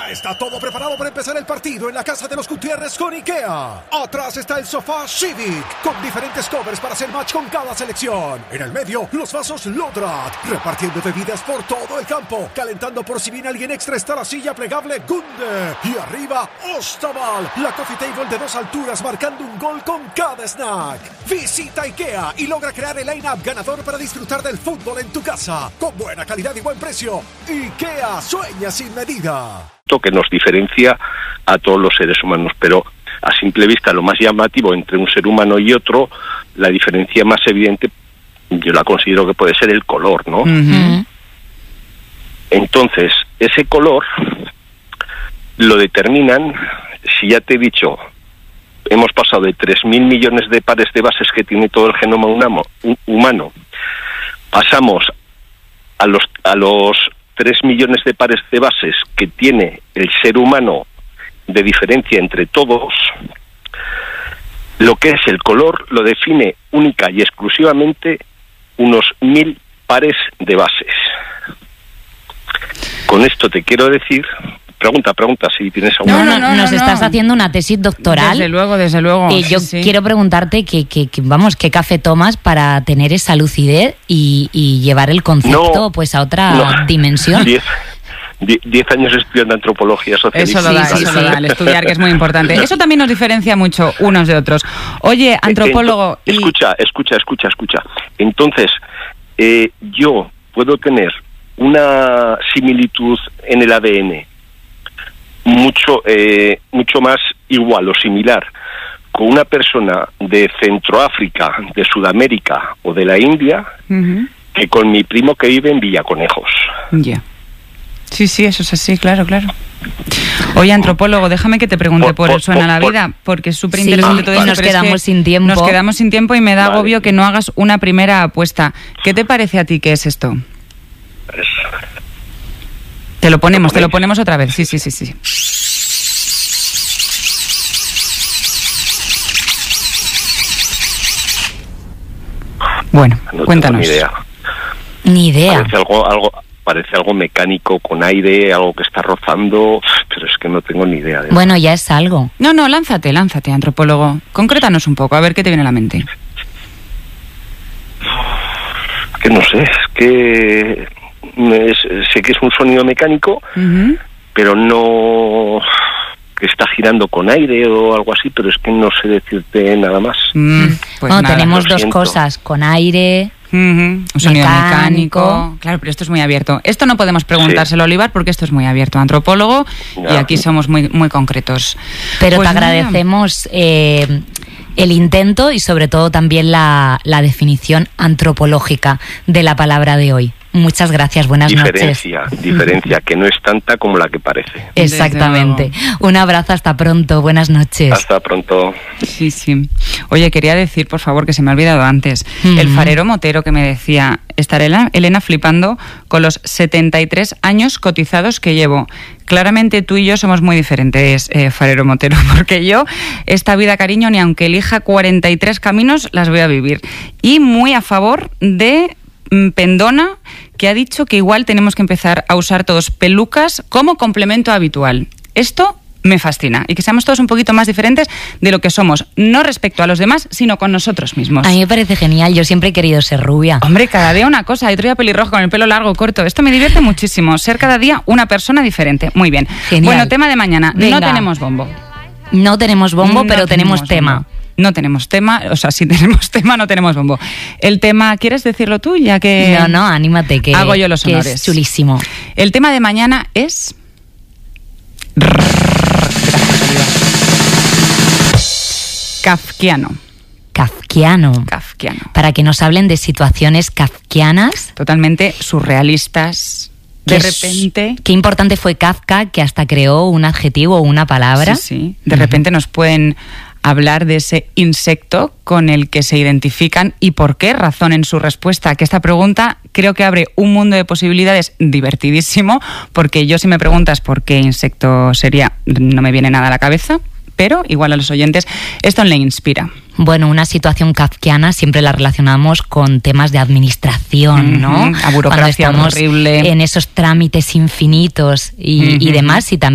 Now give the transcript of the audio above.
Ya está todo preparado para empezar el partido en la casa de los Gutiérrez con IKEA. Atrás está el sofá Civic, con diferentes covers para hacer match con cada selección. En el medio, los vasos Lodrat, repartiendo bebidas por todo el campo. Calentando por si viene alguien extra está la silla plegable Gunde. Y arriba, Ostaval, la coffee table de 2 alturas marcando un gol con cada snack. Visita IKEA y logra crear el line-up ganador para disfrutar del fútbol en tu casa. Con buena calidad y buen precio. IKEA, sueña sin medida. Que nos diferencia a todos los seres humanos, pero a simple vista lo más llamativo entre un ser humano y otro, la diferencia más evidente, yo la considero que puede ser el color, ¿no? Uh-huh. Entonces, ese color lo determinan, si ya te he dicho, hemos pasado de 3.000 millones de pares de bases que tiene todo el genoma humano, pasamos a los 3 millones de pares de bases que tiene el ser humano de diferencia entre todos. Lo que es el color lo define única y exclusivamente unos 1.000 pares de bases. Con esto te quiero decir... Pregunta si tienes alguna... No, nos estás haciendo una tesis doctoral. Desde luego. Y yo quiero preguntarte qué café tomas para tener esa lucidez y llevar el concepto a otra dimensión. 10 años estudiando antropología social. Eso lo da, el estudiar, que es muy importante. Eso también nos diferencia mucho unos de otros. Oye, antropólogo... Escucha. Entonces, yo puedo tener una similitud en el ADN mucho más igual o similar con una persona de Centroáfrica, de Sudamérica o de la India, uh-huh, que con mi primo que vive en Villaconejos. Ya. Yeah. Sí, eso es así, claro. Oye, antropólogo, déjame que te pregunte por el Suena la Vida, porque es súper interesante todo esto. Nos quedamos sin tiempo. Nos quedamos sin tiempo y me da agobio que no hagas una primera apuesta. ¿Qué te parece a ti que es esto? Te lo ponemos otra vez. Sí. Bueno, cuéntanos. Ni idea. Parece algo mecánico con aire, algo que está rozando, pero es que no tengo ni idea. Bueno, ya es algo. No, lánzate, antropólogo. Concrétanos un poco, a ver qué te viene a la mente. Que no sé, es que... sé que es un sonido mecánico, uh-huh, pero no que está girando con aire o algo así, pero es que no sé decirte nada más. Tenemos dos cosas, con aire, uh-huh, un sonido mecánico. Claro, pero esto es muy abierto. Esto no podemos preguntárselo a Olivar porque esto es muy abierto, antropólogo, y aquí somos muy, muy concretos. Pero te agradecemos el intento y sobre todo también la definición antropológica de la palabra de hoy. Muchas gracias, buenas noches. Diferencia, que no es tanta como la que parece. Exactamente. Un abrazo, hasta pronto, buenas noches. Hasta pronto. Sí. Oye, quería decir, por favor, que se me ha olvidado antes, el farero motero que me decía, estará Elena flipando con los 73 años cotizados que llevo. Claramente tú y yo somos muy diferentes, farero motero, porque yo, esta vida, cariño, ni aunque elija 43 caminos, las voy a vivir. Y muy a favor de Pendona, que ha dicho que igual tenemos que empezar a usar todos pelucas como complemento habitual. Esto me fascina, y que seamos todos un poquito más diferentes de lo que somos, no respecto a los demás, sino con nosotros mismos. A mí me parece genial, yo siempre he querido ser rubia. Hombre, cada día una cosa, otro día pelirrojo con el pelo largo, corto, esto me divierte muchísimo, ser cada día una persona diferente. Muy bien. Genial. Bueno, tema de mañana. Venga. No tenemos bombo, pero tenemos tema. Bombo. No tenemos tema, o sea, si tenemos tema, no tenemos bombo. El tema, ¿quieres decirlo tú? Ya que... No, anímate, que hago yo los honores. Es chulísimo. El tema de mañana es... Kafkiano. Para que nos hablen de situaciones kafkianas. Totalmente surrealistas. De repente... Qué importante fue Kafka, que hasta creó un adjetivo o una palabra. Sí. De repente nos pueden hablar de ese insecto con el que se identifican y por qué razón en su respuesta. Que esta pregunta creo que abre un mundo de posibilidades divertidísimo, porque yo, si me preguntas por qué insecto sería, no me viene nada a la cabeza, pero igual a los oyentes esto le inspira. Bueno, una situación kafkiana siempre la relacionamos con temas de administración, ¿no? A burocracia horrible. En esos trámites infinitos y demás, y también